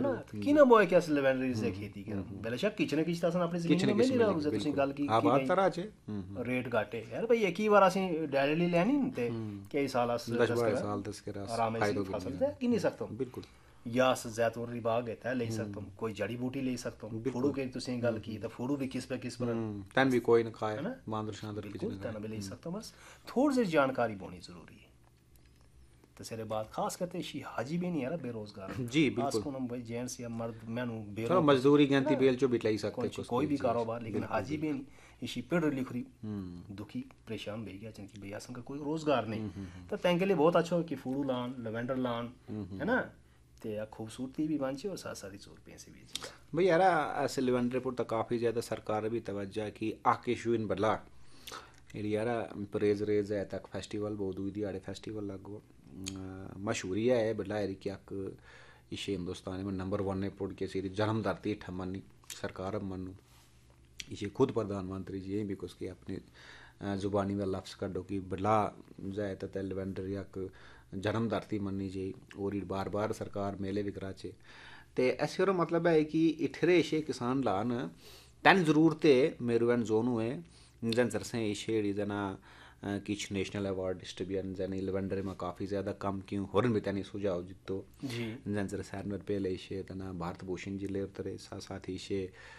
ना कि ना बोए कि अस लेवेंडरी से खेती कर बेलशक किचने किच तासन अपनी जमीन में मिल रहा उसे तुसी गल की आबाद तरह चे रेट घाटे यार भाई एक ही बार असी डायरेक्टली लैनी ते कई साल अस 10-12 साल दस के रास आराम से फसल से कि नहीं सकता बिल्कुल या अस जैतून दी बाग है ले सकता हूं कोई जड़ी बूटी ले सकता हूं फूडू के तुसी गल की तो फूडू भी किस पर तन भी कोई न खाए मांदर शांदर बिल्कुल तन भी ले सकता हूं बस थोड़ी सी जानकारी होनी जरूरी है तो सेरे बाद खास करते शी हाजी भी नहीं है ना बेरोजगार जी बिल्कुल को हम भाई जेंट्स या मर्द मैनू थोड़ा मजदूरी गंती बेल चो बिटलाई सकते कोई भी कारोबार लेकिन हाजी भी नहीं इसी पेड़ लिख रही दुखी परेशान भई गया जिनकी भैया का कोई रोजगार नहीं तो तैंके लिए बहुत अच्छा हो कि फूडू लान लेवेंडर लान है ना ते खूबसूरती भी बन और साथ साथ 100 रुपये से भी जी भाई यार ऐसे लेवेंडर पर तो काफ़ी ज़्यादा सरकार भी तवज्जो की आके शुइन बदला यार परेज रेज है तक फेस्टिवल बहुत हुई आड़े फेस्टिवल लगो मशहूरी है बदला यार कि अक इसे हिंदुस्तान में नंबर 1 पुट के सीरी जन्म धरती ठमनी सरकार मनु इसे खुद प्रधानमंत्री जी भी कुछ के अपनी जुबानी में लफ्ज़ कड्डो कि बदला जाए तो लेवेंडर या जन्म धरती मन्नी जी और बार बार सरकार मेले भी कराचे ते ऐसे मतलब है कि इठरे इशे किसान लान तन जरूरते मेरुवन जोन हुए जन सरसे इशे जना किच नेशनल अवार्ड डिस्ट्रीब्यूशन जन लेवेंडर में काफ़ी ज़्यादा कम क्यों होरन भी तनी सुझाव जितो जन सर सैरनर पहले इशे तना भारत भूषण जी ले उतरे साथ साथ इशे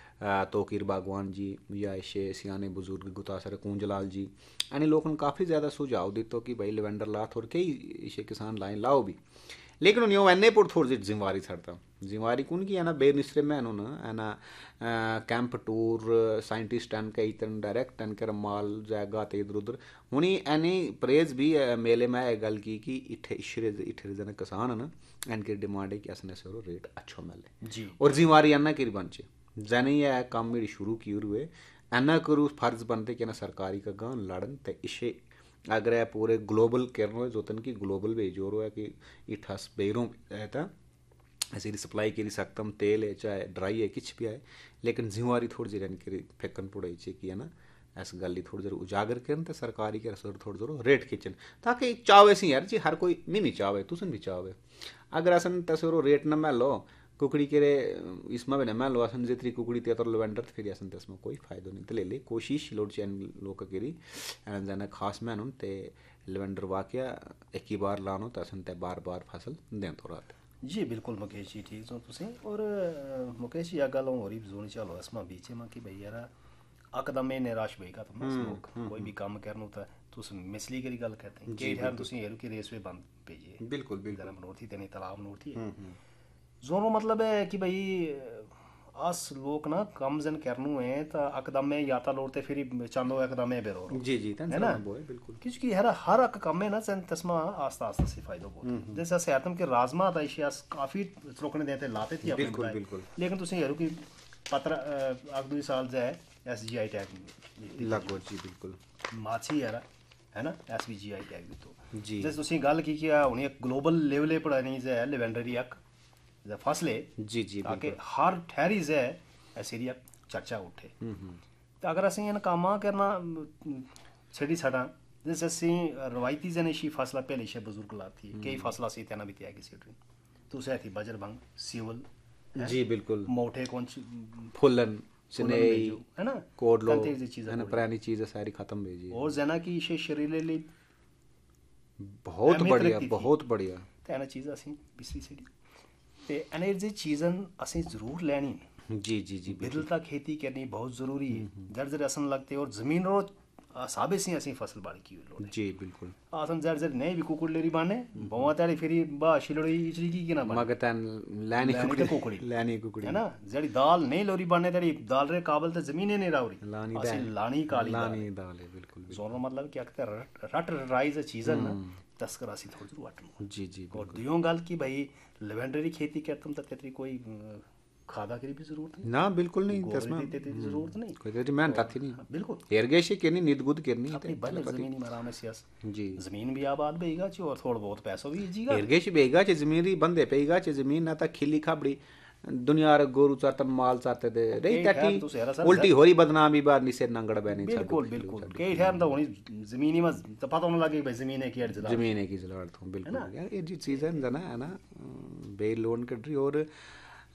तोकीर बागवान जी या इशे सियाने बुजुर्ग गुतासर कूंजलाल जी यानी लोगों काफ़ी ज़्यादा सुझाव दितो कि भाई लेवेंडर ला थोड़ कई इशे किसान लाइन लाओ भी लेकिन उन्हें एने पर थोड़ी सी जिम्मेवारी छड़ता जिम्मेवारी कौन की है ना बेनिसरे में है ना कैंप टूर साइंटिस्ट एन के इतन डायरेक्ट एन कर माल जाएगा तो इधर उधर हुनी एनी प्रेज भी मेले में गल की कि इठे इठे जन किसान है ना एन की डिमांड है कि असने से रेट अच्छा मिले जी और जिम्मेवारी अन्ना की बनचे जन ये काम मेरी शुरू की हुए एना करूँ फर्ज बनते कि ना सरकारी का गान लड़न तो इसे अगर है पूरे ग्लोबल करनो जोतन की ग्लोबल भेजो रो है कि इठास बेरों रहता ऐसी सप्लाई के लिए सकतम तेल है चाहे ड्राई है किच भी है लेकिन जिम्मेवारी थोड़ी सी रन करी फेंकन पड़े कि है ना ऐसा गल थोड़ी देर उजागर करन तो सरकारी के रसोर थोड़ी देर रेट खिंचन ताकि चावे सी यार जी हर कोई नहीं चावे तुसन भी चावे अगर असन तस्वीरों रेट न मैं लो कुकड़ी के इसमें भी मैं लो असन जितनी कुकड़ी तेतर लेवेंडर तो फिर असन तस्में कोई फायदा नहीं तो ले ले कोशिश लोड चैन लोग करी जाना खास मैं ते लेवेंडर वाकया एक ही बार लानो तो असन ते बार बार फसल दें तो रात जी बिल्कुल मुकेश जी ठीक हो तुसी और मुकेश जी गल हो रही जोन चलो असमा बीचे में कि भाई यार अकदम में निराश भई का तुम लोग कोई भी काम करनो था तुस मिसली करी गल करते हैं के ठहर तुसी हेरु की रेसवे बंद भेजिए बिल्कुल बिल्कुल जन्म नोट थी तेनी तालाब नोट थी जोनो मतलब है कि भाई अस लोग ना कम जन करनु है तो अकदम में याता लोड़ते फिर चांदो अकदम में बेरो जी जी है ना बिल्कुल क्योंकि हर अक कम में ना सन तस्मा आस्ता आस्ता से फायदा बहुत जैसे सेहतम के राजमा था इशिया काफी रोकने देते लाते थी बिल्कुल बिल्कुल लेकिन तुसी हेरु की पत्र अगले साल जाए SGI टैग लगो जी बिल्कुल माछी यार है ना SBGI टैग भी तो जी जैसे तुसी गल की कि उन्हें ग्लोबल लेवल पर नहीं जाए लेवेंडरी अक फसले जी जी ताकि हर ठहरी से ऐसी चर्चा उठे तो अगर असें इन कामां करना छड़ी छड़ा जैसे असें रवायती जने शी फसला पहले शे बुजुर्ग लाती कई फसला सी तेना भी त्यागी सीडरी तो से थी बजर भंग सिवल जी बिल्कुल मोटे कौन फुलन स्नेही है ना कोडलो है ना पुरानी चीजें सारी खत्म भेजी और जना की शे शरीर ले बहुत बढ़िया तेना चीज असें बिसरी सीडी ते एनर्जी चीज़न असें ज़रूर लैनी जी जी जी बिदलता खेती करनी बहुत ज़रूरी है जर जर असन लगते और ज़मीन रो साबे से असें फसल बाड़ी की लोड़ जी बिल्कुल आसन जर जर नहीं भी कुकुड़ लेरी बाने बवा तारी फिरी बा शिलोड़ी इचरी की ना बाने मगतन लानी कुकड़ी है ना जड़ी दाल नहीं लोरी बाने तारी दाल रे काबल तो ज़मीने नहीं रावरी लानी काली दाल है बिल्कुल जोनो मतलब क्या कहते रट राइज चीज़न ना तस्करा सी थोड़ी जरूर वाटनो जी जी और दुयों गल की भाई लेवेंडरी खेती करतम तो तेरी कोई खादा की भी जरूरत नहीं ना बिल्कुल नहीं तस्मा जरूरत नहीं कोई तेरी मेहनत थी नहीं बिल्कुल एरगेशी करनी निदगुद करनी अपनी बल जमीन में आराम से जी जमीन भी आबाद बेगा ची और थोड़ा बहुत पैसा भी जीगा एरगेशी बेगा ची जमीन री बंदे पेगा ची जमीन ना ता खिली खाबड़ी दुनिया रे गोरू चातन माल चाते दे रही ताकि उल्टी होरी बदनामी बार निसे नंगड़ बैनी बिल्कुल बिल्कुल कई ठहर तो होनी जमीनी में तो पता होने लगे भाई जमीन है की जमीन है की जलाड़ तो बिल्कुल यार ये जी चीजें जना है ना बे लोन कर रही और